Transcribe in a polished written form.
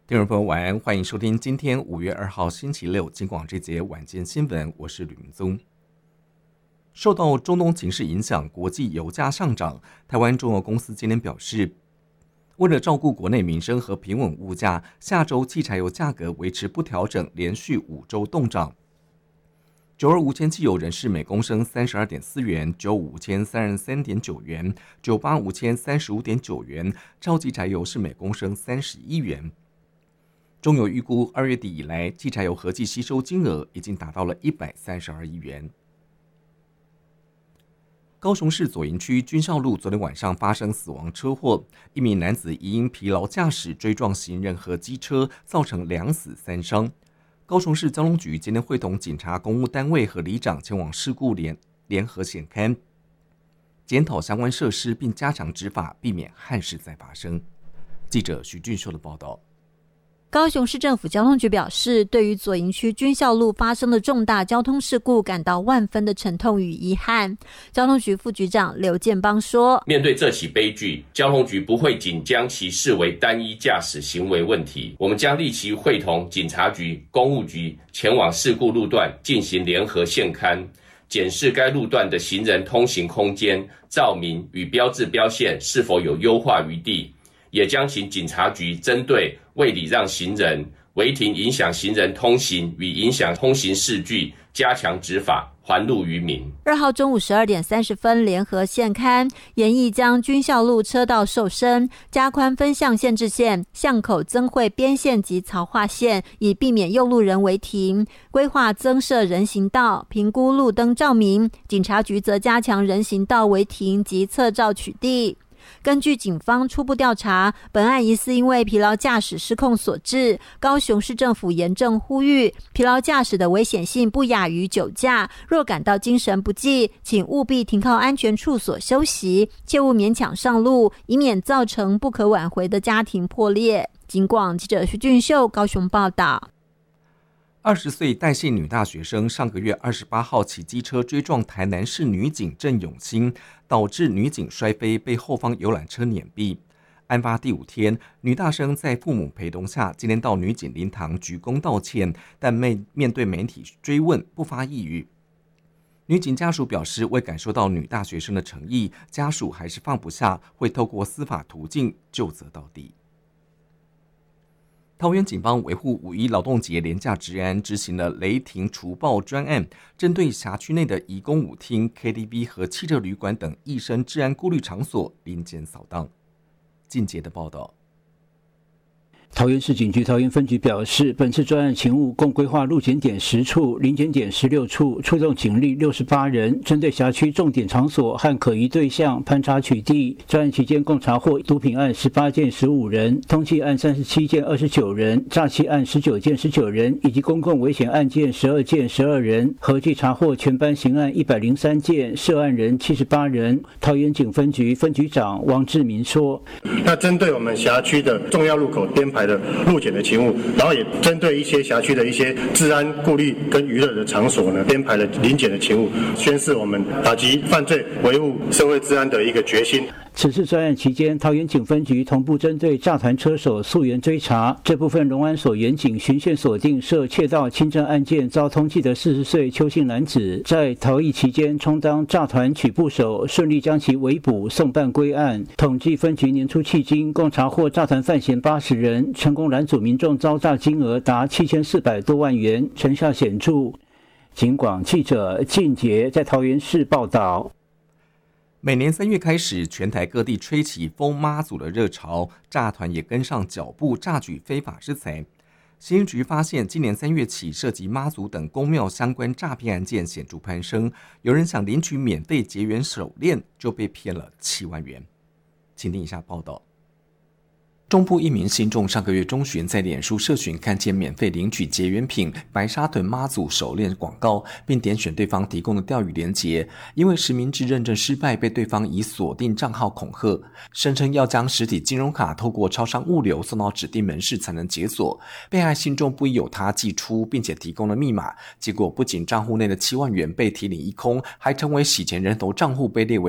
听众朋友晚安，欢迎收听今天5月2号星期六金广这节晚间新闻，我是吕明宗。受到中东情势影响，国际油价上涨，台湾中油公司今天表示，为了照顾国内民生和平稳物价，下周汽柴油价格维持不调整，连续5周冻涨。92无铅汽油仍是每公升32.4元，95无铅33.9元，98无铅35.9元，超级柴油是每公升31元。中油预估2月底以来，汽柴油合计吸收金额已经达到了132亿元。高雄市左营区军校路昨天晚上发生死亡车祸，一名男子疑因疲劳驾驶追撞行人和机车，造成2死3伤。高雄市交通局今天会同警察、公务单位和里长前往事故联合现勘，检讨相关设施，并加强执法，避免憾事再发生。记者徐俊秀的报道。 高雄市政府交通局表示，对于左营区军校路发生的重大交通事故感到万分的沉痛与遗憾。交通局副局长刘建邦说， 面对这起悲剧，交通局不会仅将其视为单一驾驶行为问题，我们将立即会同警察局、公务局前往事故路段进行联合现勘，检视该路段的行人通行空间、照明与标志标线是否有优化余地，也将请警察局针对未礼让行人、违停影响行人通行与影响通行事据加强执法，还路于民。 2号中午12点30分联合现勘，研议将军校路车道瘦身，加宽分向限制线，巷口增绘边线及槽化线，以避免诱路人违停，规划增设人行道，评估路灯照明。警察局则加强人行道违停及侧照取缔。根据警方初步调查，本案疑似因为疲劳驾驶失控所致。高雄市政府严正呼吁，疲劳驾驶的危险性不亚于酒驾，若感到精神不济，请务必停靠安全处所休息，切勿勉强上路，以免造成不可挽回的家庭破裂。警广记者徐俊秀高雄报道。 20岁戴姓女大学生上个月28号骑机车追撞台南市女警郑永欣，导致女警摔飞，被后方游览车碾毙。案发第5天，女大生在父母陪同下，今天到女警灵堂鞠躬道歉，但面对媒体追问不发一语。女警家属表示，未感受到女大学生的诚意，家属还是放不下，会透过司法途径究责到底。桃园警方维护5·1劳动节连假治安，执行了雷霆除暴专案，针对辖区内的移工舞厅、KTV 和汽车旅馆等易生治安顾虑场所临检扫荡。进阶的报道。 桃园市警局桃园分局表示，本次专案勤务共规划路检点10处、临检点16处，出动警力68人，针对辖区重点场所和可疑对象盘查取缔。专案期间共查获毒品案18件15人、通缉案37件29人、诈欺案19件19人，以及公共危险案件12件12人，合计查获全班刑案103件，涉案人78人。桃园警分局分局长王志明说：“ 那针对我们辖区的重要路口编排的路检的勤务，然后也针对一些辖区的一些治安顾虑跟娱乐的场所呢，编排了临检的勤务，宣示我们打击犯罪、维护社会治安的一个决心。” 此次专案期间，桃园警分局同步针对诈团车手溯源追查，这部分龙安所远警循线锁定涉窃盗轻症案件遭通缉的40岁邱姓男子，在逃逸期间充当诈团取部手，顺利将其围捕送办归案。统计分局年初迄今共查获诈团犯嫌80人，成功拦阻民众遭诈金额达7400多万元，成效显著。警广记者靳杰在桃园市报道。 每年3月开始，全台各地吹起封妈祖的热潮，诈团也跟上脚步，诈取非法之财。刑事局发现，今年3月起，涉及妈祖等公庙相关诈骗案件显著攀升，有人想领取免费结缘手链，就被骗了7万元。请听以下报道。中部一名信众上个月中旬在脸书社群看见免费领取结缘品白沙屯妈祖手链广告，并点选对方提供的钓鱼连结，因为实名制认证失败，被对方以锁定账号恐吓，声称要将实体金融卡透过超商物流送到指定门市才能解锁。被害信众不疑有他寄出，并且提供了密码，结果不仅账户内的7万元被提领一空，还成为洗钱人头账户被列为